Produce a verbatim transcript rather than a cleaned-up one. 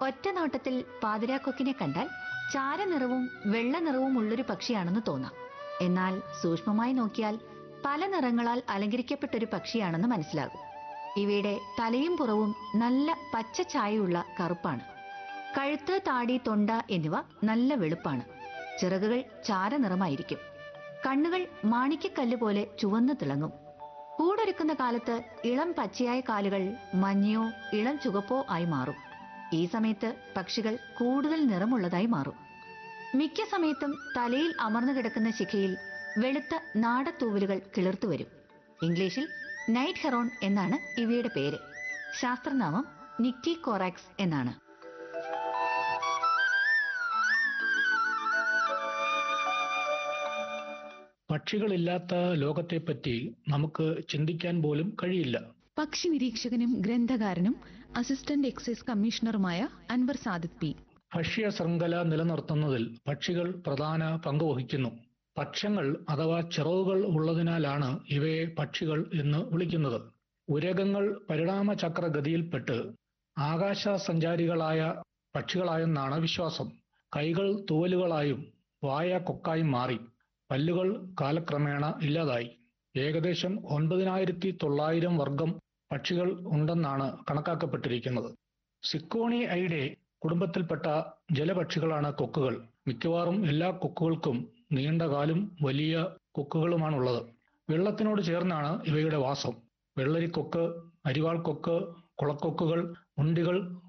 ഒറ്റ നോട്ടത്തിൽ പാതിരാക്കൊക്കിനെ കണ്ടാൽ ചാരനിറവും വെള്ള നിറവും ഉള്ളൊരു പക്ഷിയാണെന്ന് തോന്നാം. എന്നാൽ സൂക്ഷ്മമായി നോക്കിയാൽ പല നിറങ്ങളാൽ അലങ്കരിക്കപ്പെട്ടൊരു പക്ഷിയാണെന്ന് മനസ്സിലാകും. ഇവയുടെ തലയും പുറവും നല്ല പച്ച ചായയുള്ള കറുപ്പാണ്. കഴുത്ത്, താടി, തൊണ്ട എന്നിവ നല്ല വെളുപ്പാണ്. ചിറകുകൾ ചാരനിറമായിരിക്കും. കണ്ണുകൾ മാണിക്യക്കല്ല് പോലെ ചുവന്നു തിളങ്ങും. കൂടൊരുക്കുന്ന കാലത്ത് ഇളം പച്ചയായ കാലുകൾ മഞ്ഞയോ ഇളം ചുവപ്പോ ആയി മാറും. ഈ സമയത്ത് പക്ഷികൾ കൂടുതൽ നിറമുള്ളതായി മാറും. മിക്ക സമയത്തും തലയിൽ അമർന്നു കിടക്കുന്ന ശിഖയിൽ വെളുത്ത നാടത്തൂവലുകൾ കിളിർത്തുവരും. ഇംഗ്ലീഷിൽ നൈറ്റ് ഹെറോൺ എന്നാണ് ഇവയുടെ പേര്. ശാസ്ത്രനാമം നിക്റ്റികോറാക്സ് എന്നാണ്. പക്ഷികളില്ലാത്ത ലോകത്തെപ്പറ്റി നമുക്ക് ചിന്തിക്കാൻ പോലും കഴിയില്ല. പക്ഷി നിരീക്ഷകനും ഗ്രന്ഥകാരനും assistant excise കമ്മീഷണറുമായ Anwar Sadiq P. ഭക്ഷ്യ ശൃംഖല നിലനിർത്തുന്നതിൽ പക്ഷികൾ പ്രധാന പങ്ക് വഹിക്കുന്നു. പക്ഷങ്ങൾ അഥവാ ചിറകുകൾ ഉള്ളതിനാലാണ് ഇവയെ പക്ഷികൾ എന്ന് വിളിക്കുന്നത്. ഉരഗങ്ങൾ പരിണാമചക്രഗതിയിൽപ്പെട്ട് ആകാശ സഞ്ചാരികളായ പക്ഷികളായെന്നാണ് വിശ്വാസം. കൈകൾ തൂവലുകളായും വായ കൊക്കായും മാറി. പല്ലുകൾ കാലക്രമേണ ഇല്ലാതായി. ഏകദേശം ഒൻപതിനായിരത്തി തൊള്ളായിരം വർഗം പക്ഷികൾ ഉണ്ടെന്നാണ് കണക്കാക്കപ്പെട്ടിരിക്കുന്നത്. സിക്കോണിയൈഡേ കുടുംബത്തിൽപ്പെട്ട ജലപക്ഷികളാണ് കൊക്കുകൾ. മിക്കവാറും എല്ലാ കൊക്കുകൾക്കും നീണ്ട കാലും വലിയ കൊക്കുകളുമാണുള്ളത്. വെള്ളത്തിനോട് ചേർന്നാണ് ഇവയുടെ വാസം. വെള്ളരിക്കൊക്ക്, അരിവാൾക്കൊക്ക്, കുളക്കൊക്കുകൾ, ഉണ്ടികൾ,